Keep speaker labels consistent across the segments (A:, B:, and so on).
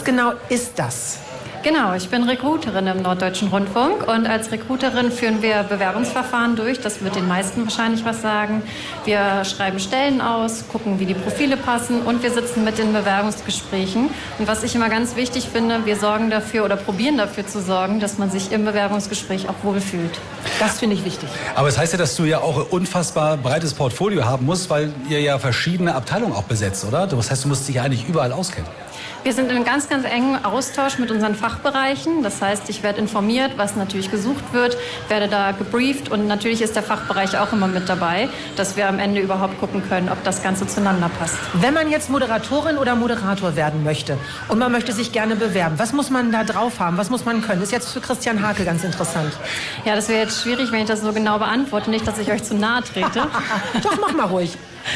A: genau ist das?
B: Genau, ich bin Recruiterin im Norddeutschen Rundfunk und als Recruiterin führen wir Bewerbungsverfahren durch. Das wird den meisten wahrscheinlich was sagen. Wir schreiben Stellen aus, gucken, wie die Profile passen und wir sitzen mit den Bewerbungsgesprächen. Und was ich immer ganz wichtig finde, wir sorgen dafür oder probieren dafür zu sorgen, dass man sich im Bewerbungsgespräch auch wohlfühlt.
A: Das finde ich wichtig.
C: Aber es heißt ja, dass du ja auch ein unfassbar breites Portfolio haben musst, weil ihr ja verschiedene Abteilungen auch besetzt, oder? Das heißt, du musst dich ja eigentlich überall auskennen.
B: Wir sind in einem ganz, ganz engen Austausch mit unseren Fachbereichen. Das heißt, ich werde informiert, was natürlich gesucht wird, werde da gebrieft und natürlich ist der Fachbereich auch immer mit dabei, dass wir am Ende überhaupt gucken können, ob das Ganze zueinander passt.
A: Wenn man jetzt Moderatorin oder Moderator werden möchte und man möchte sich gerne bewerben, was muss man da drauf haben? Was muss man können? Das ist jetzt für Christian Hake ganz interessant.
B: Ja, das wäre jetzt schwierig, wenn ich das so genau beantworte. Nicht, dass ich euch zu nahe trete.
A: Doch, mach mal ruhig.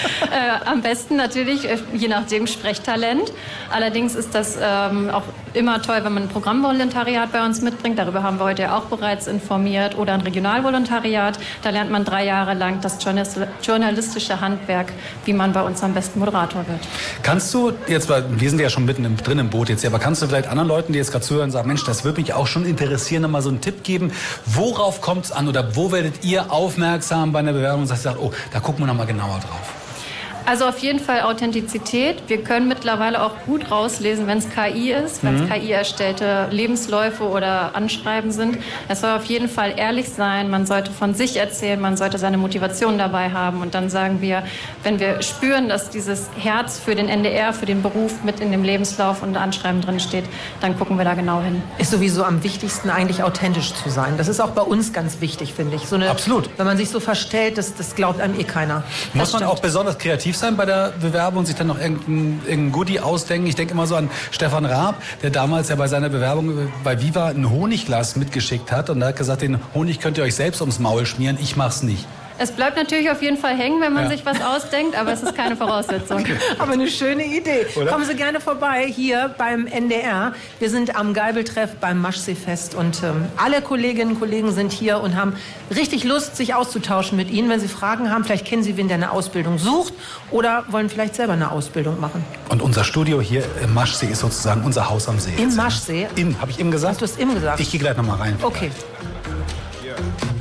B: Am besten natürlich, je nachdem, Sprechtalent. Allerdings ist das auch immer toll, wenn man ein Programmvolontariat bei uns mitbringt. Darüber haben wir heute ja auch bereits informiert. Oder ein Regionalvolontariat. Da lernt man 3 Jahre lang das journalistische Handwerk, wie man bei uns am besten Moderator wird.
C: Kannst du jetzt, wir sind ja schon mitten drin im Boot jetzt, aber kannst du vielleicht anderen Leuten, die jetzt gerade zuhören, sagen, Mensch, das würde mich auch schon interessieren, noch mal so einen Tipp geben. Worauf kommt es an oder wo werdet ihr aufmerksam bei einer Bewerbung und sagt, oh, da gucken wir noch mal genauer drauf?
B: Also auf jeden Fall Authentizität. Wir können mittlerweile auch gut rauslesen, wenn es KI ist, wenn es KI-erstellte Lebensläufe oder Anschreiben sind. Es soll auf jeden Fall ehrlich sein, man sollte von sich erzählen, man sollte seine Motivation dabei haben. Und dann sagen wir, wenn wir spüren, dass dieses Herz für den NDR, für den Beruf mit in dem Lebenslauf und Anschreiben drin steht, dann gucken wir da genau hin.
A: Ist sowieso am wichtigsten eigentlich authentisch zu sein. Das ist auch bei uns ganz wichtig, finde ich.
C: Absolut.
A: Wenn man sich so verstellt, das glaubt einem eh keiner.
C: Muss man auch besonders kreativ sein bei der Bewerbung und sich dann noch irgendein Goodie ausdenken. Ich denke immer so an Stefan Raab, der damals ja bei seiner Bewerbung bei Viva ein Honigglas mitgeschickt hat und er hat gesagt, den Honig könnt ihr euch selbst ums Maul schmieren, ich mach's nicht.
B: Es bleibt natürlich auf jeden Fall hängen, wenn man sich was ausdenkt, aber es ist keine Voraussetzung.
C: Okay.
A: Aber eine schöne Idee.
C: Oder?
A: Kommen Sie gerne vorbei hier beim NDR. Wir sind am Geibeltreff beim Maschseefest und alle Kolleginnen und Kollegen sind hier und haben richtig Lust, sich auszutauschen mit Ihnen. Wenn Sie Fragen haben, vielleicht kennen Sie wen, der eine Ausbildung sucht oder wollen vielleicht selber eine Ausbildung machen.
C: Und unser Studio hier im Maschsee ist sozusagen unser Haus am See.
A: Im Maschsee?
C: Habe ich eben gesagt?
A: Hast du es eben gesagt?
C: Ich gehe gleich noch mal rein.
A: Okay.
C: Ja.